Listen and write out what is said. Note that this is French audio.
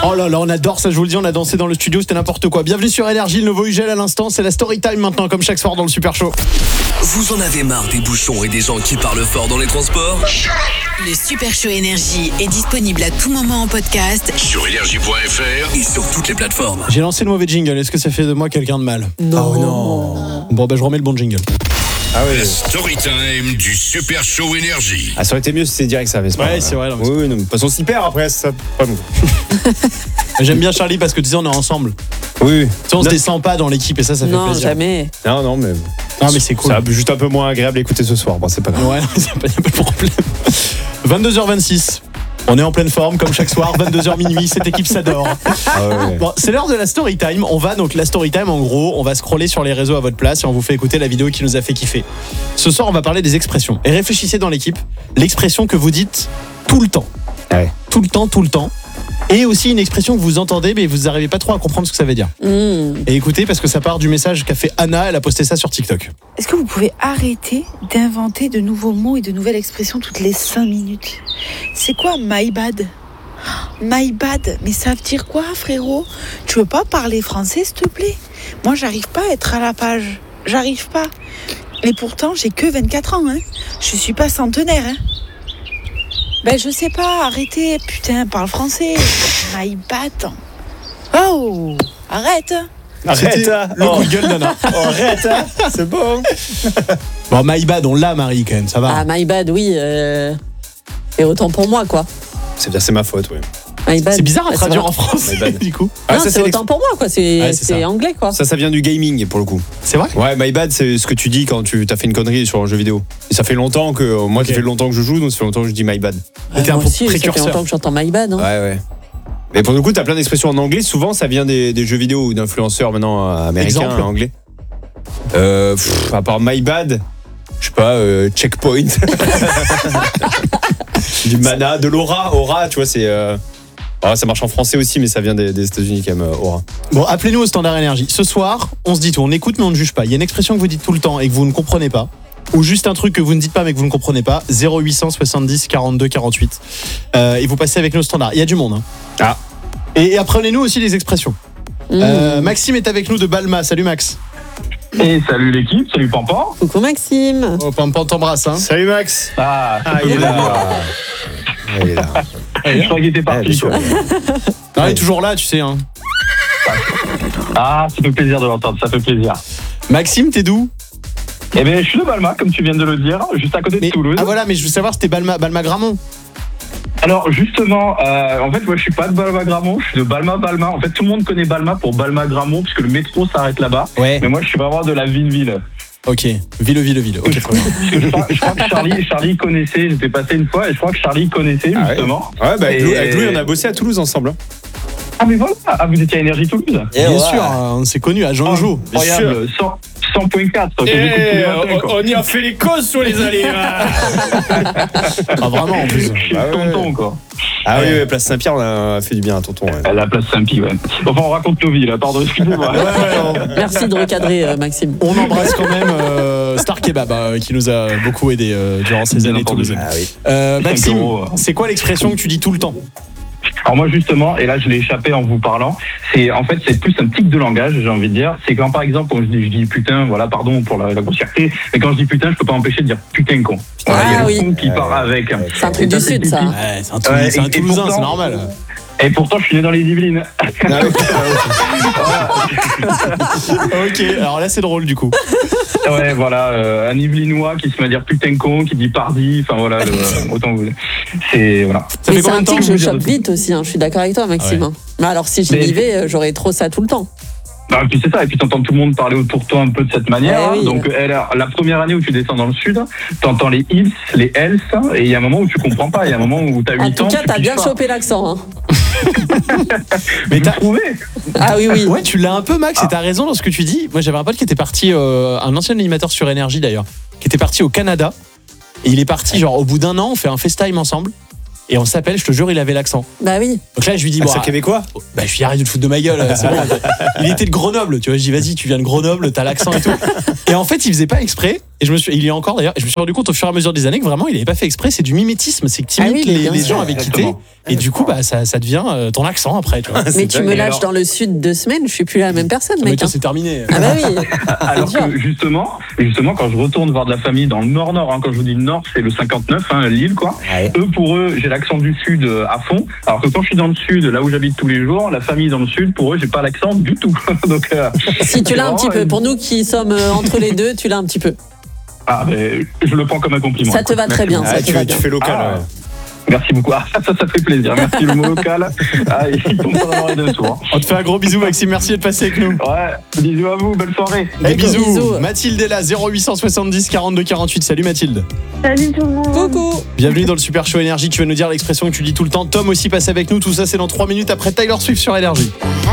Oh là là, on adore ça, je vous le dis, on a dansé dans le studio, c'était n'importe quoi. Bienvenue sur Énergie, le nouveau Ugel à l'instant, c'est la story time maintenant, comme chaque soir dans le Super Show. Vous en avez marre des bouchons et des gens qui parlent fort dans les transports ? Le Super Show Énergie est disponible à tout moment en podcast Sur énergie.fr et sur toutes les plateformes. J'ai lancé le mauvais jingle, est-ce que ça fait de moi quelqu'un de mal ? Non. Oh non. Bon je remets le bon jingle. Ah oui. La story time du Super Show Énergie. Ah, ça aurait été mieux si c'était direct, ça. Mais c'est pas Ouais, grave. c'est vrai. Non, mais Oui, non, mais de toute façon, s'y perd après, ça. Pas bon. J'aime bien Charlie parce que tu sais, on est ensemble. Oui. Tu sais, on se descend pas dans l'équipe et ça fait Non, plaisir. jamais. Non, mais. Non, mais c'est cool. C'est juste un peu moins agréable à écouter ce soir. Bon, c'est pas grave. Ouais, il n'y a pas de problème. 22h26. On est en pleine forme, comme chaque soir, 22h minuit, cette équipe s'adore. Ah ouais. Bon, c'est l'heure de la story time. La story time, en gros, on va scroller sur les réseaux à votre place et on vous fait écouter la vidéo qui nous a fait kiffer. Ce soir, on va parler des expressions. Et réfléchissez dans l'équipe, l'expression que vous dites tout le temps. Ouais. Tout le temps. Et aussi une expression que vous entendez, mais vous n'arrivez pas trop à comprendre ce que ça veut dire. Et écoutez, parce que ça part du message qu'a fait Anna, elle a posté ça sur TikTok. Est-ce que vous pouvez arrêter d'inventer de nouveaux mots et de nouvelles expressions toutes les 5 minutes ? C'est quoi my bad ? My bad, mais ça veut dire quoi, frérot ? Tu veux pas parler français, s'il te plaît ? Moi, j'arrive pas à être à la page. J'arrive pas. Et pourtant, j'ai que 24 ans, hein. Je suis pas centenaire, hein. Ben, je sais pas, arrêtez, putain, parle français. My bad. Oh, arrête. C'était le coup de gueule d'Anna. Arrête, hein. C'est bon. Bon, my bad, on l'a, Marie, quand même, ça va. Ah, my bad, oui. Et autant pour moi, quoi. C'est ma faute, oui. My bad. C'est bizarre à Bah, traduire vrai. en français, My bad. du coup. Ah, Non, ça, c'est autant pour moi, quoi. Ouais, c'est C'est ça. anglais, quoi. Ça vient du gaming, pour le coup. C'est vrai ? Ouais, my bad, c'est ce que tu dis quand tu t'as fait une connerie sur un jeu vidéo. Et ça fait longtemps que. Moi, Ok. ça fait longtemps que je joue, donc ça fait longtemps que je dis my bad. T'es un Moi peu aussi, ça fait précurseur. longtemps que j'entends my bad. Hein. Ouais. Mais pour le coup, t'as plein d'expressions en anglais. Souvent, ça vient des jeux vidéo ou d'influenceurs maintenant américains, Exemple. anglais. À part my bad, je sais pas, checkpoint. Du mana, de l'aura. Aura, tu vois, c'est. Ça marche en français aussi, mais ça vient des États-Unis quand même, aura. Bon, appelez-nous au standard énergie. Ce soir, on se dit tout, on écoute mais on ne juge pas. Il y a une expression que vous dites tout le temps et que vous ne comprenez pas. Ou juste un truc que vous ne dites pas mais que vous ne comprenez pas. 0800 70 42 48. Et vous passez avec nos standards. Il y a du monde. Hein. Ah. Et apprenez-nous aussi les expressions. Maxime est avec nous de Balma. Salut Max. Et salut l'équipe, salut Pampan. Coucou Maxime. Oh, Pampan t'embrasse. Hein. Salut Max. Ah, Il est là. Il est là. je crois qu'il était parti. Quoi. Non, il est toujours là, tu sais. Hein. Ah, ça fait plaisir de l'entendre, ça fait plaisir. Maxime, t'es d'où ? Eh bien, je suis de Balma, comme tu viens de le dire, juste à côté de Toulouse. Ah voilà, mais je veux savoir, c'était Balma-Gramont. Alors justement, en fait, moi je suis pas de Balma-Gramont, je suis de Balma-Balma. En fait, tout le monde connaît Balma pour Balma-Gramont, puisque le métro s'arrête là-bas. Ouais. Mais moi, je suis vraiment de la ville-ville. Ok, ville. Ok, très bien. Je crois que Charlie connaissait, j'étais passé une fois, et je crois que Charlie connaissait, justement. Ouais, bah avec Et- lui, on a bossé à Toulouse ensemble. Hein. Ah, mais voilà, vous étiez à Énergie Toulouse. Bien sûr, on s'est connus à Jean-Jo. Incroyable, 100.4. que j'écoute tous les matins, quoi. On y a fait les causes sur les allées. Ah, vraiment, en plus. Je suis tonton, quoi. Ah oui, Place Saint-Pierre, on a fait du bien à tonton. Ouais. À la place Saint-Pie, ouais. Enfin, on raconte nos vies, là, pardon, excusez-moi. Merci de recadrer, Maxime. On embrasse quand même Star Kebab qui nous a beaucoup aidé durant ces Bien années entendu. toulousaines. Ah oui. Maxime, 5 euros. c'est quoi l'expression que tu dis tout le temps ? Alors moi justement, et là je l'ai échappé en vous parlant, c'est plus un tic de langage, j'ai envie de dire. C'est quand par exemple quand je dis putain, voilà, pardon pour la grossièreté, mais quand je dis putain, je peux pas m'empêcher de dire putain con. Voilà, il y a le con qui part avec. C'est un truc du Sud, ça. Ouais, c'est un Toulousain, pourtant- c'est normal. Et pourtant je suis né dans les Yvelines. Ok, alors là c'est drôle du coup. Ouais, voilà, un Yvelinois qui se met à dire putain con, qui dit pardi, enfin voilà, autant vous. C'est voilà. Ça Mais fait c'est combien un de temps tic que que vous je dire chope de- vite aussi, hein. Je suis d'accord avec toi, Maxime. Ouais. hein. Mais alors, si j'y Mais- vivais, j'aurais trop ça tout le temps. Bah, et puis c'est ça, et puis t'entends tout le monde parler autour de toi un peu de cette manière. Ouais, oui. Donc la première année où tu descends dans le sud, t'entends les ils, les elles, et il y a un moment où tu comprends pas, il y a un moment où t'as 8 En ans. tout cas, tu t'as piges bien pas. chopé l'accent. Hein. Mais Vous t'as... trouvez Ah oui, oui. Ouais, tu l'as un peu, Max, et t'as raison dans ce que tu dis. Moi, j'avais un pote qui était parti, un ancien animateur sur Énergie d'ailleurs, qui était parti au Canada. Et il est parti, genre, au bout d'un an, on fait un FaceTime ensemble. Et on s'appelle, je te jure, il avait l'accent. Bah oui. Donc là, je lui dis, C'est québécois. bah, je lui dis, arrête de te foutre de ma gueule, c'est bon. Il était de Grenoble, tu vois. Je dis, vas-y, tu viens de Grenoble, t'as l'accent et tout. Et en fait, il faisait pas exprès. Et il y a encore d'ailleurs, et je me suis rendu compte au fur et à mesure des années que vraiment il avait pas fait exprès, c'est du mimétisme, c'est que tu imites les gens avec qui t'es, Exactement. et du coup ça devient ton accent après, tu vois. Mais tu me lâches dans le sud 2 semaines, je suis plus la même personne, Mais mec. toi c'est terminé. Ah bah oui. Alors C'est dur. que justement, quand je retourne voir de la famille dans le nord, hein, quand je vous dis le nord, c'est le 59, hein, Lille, quoi. Ouais. Pour eux, j'ai l'accent du sud à fond. Alors que quand je suis dans le sud, là où j'habite tous les jours, la famille dans le sud, pour eux, j'ai pas l'accent du tout. Donc, Si tu l'as un petit peu, vraiment, pour nous qui sommes entre les deux, tu l'as un petit peu. mais je le prends comme un compliment. Ça te va très bien, ça te va Tu bien. fais local. Ah, ouais. Merci beaucoup. Ah, ça fait plaisir. Merci le mot local. Ah, il tombe pas dans l'oreille d'un sourd. On te fait un gros bisou Maxime, merci d'être passé avec nous. Ouais, bisous à vous, belle soirée. Des bisous. Bisous. Mathilde est là, 0870 42 48. Salut Mathilde. Salut tout le monde. Coucou. Bienvenue dans le Super Show Énergie. Tu vas nous dire l'expression que tu dis tout le temps. Tom aussi passe avec nous. Tout ça, c'est dans 3 minutes après Taylor Swift sur Énergie.